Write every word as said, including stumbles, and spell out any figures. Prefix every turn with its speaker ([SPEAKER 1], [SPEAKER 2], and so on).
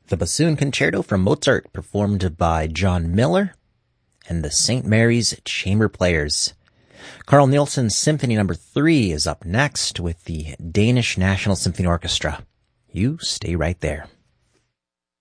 [SPEAKER 1] The Bassoon Concerto from Mozart, performed by John Miller and the Saint Mary's Chamber Players. Carl Nielsen's Symphony Number three is up next with the Danish National Symphony Orchestra. You stay right there.